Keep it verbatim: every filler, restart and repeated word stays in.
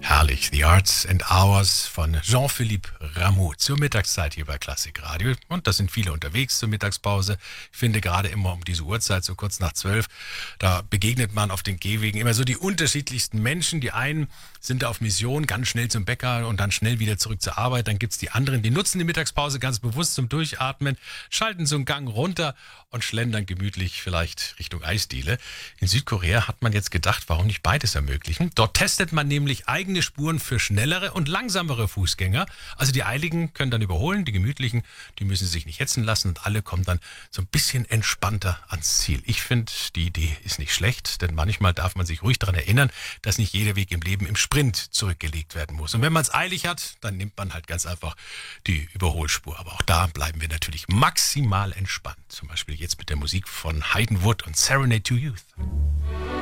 Herrlich, The Arts and Hours von Jean-Philippe Rameau zur Mittagszeit hier bei Klassikradio. Und da sind viele unterwegs zur Mittagspause. Ich finde gerade immer um diese Uhrzeit, so kurz nach zwölf, da begegnet man auf den Gehwegen immer so die unterschiedlichsten Menschen. Die einen sind da auf Mission, ganz schnell zum Bäcker und dann schnell wieder zurück zur Arbeit. Dann gibt's die anderen, die nutzen die Mittagspause ganz bewusst zum Durchatmen, schalten so einen Gang runter und schlendern gemütlich vielleicht Richtung Eisdiele. In Südkorea hat man jetzt gedacht, warum nicht beides ermöglichen? Dort testet man nämlich eigene Spuren für schnellere und langsamere Fußgänger. Also die Eiligen können dann überholen, die Gemütlichen, die müssen sich nicht hetzen lassen und alle kommen dann so ein bisschen entspannter ans Ziel. Ich finde, die Idee ist nicht schlecht, denn manchmal darf man sich ruhig daran erinnern, dass nicht jeder Weg im Leben im Sprint zurückgelegt werden muss. Und wenn man es eilig hat, dann nimmt man halt ganz einfach die Überholspur. Aber auch da bleiben wir natürlich maximal entspannt. Zum Beispiel jetzt mit der Musik von Hayden Wood und Serenade to Youth.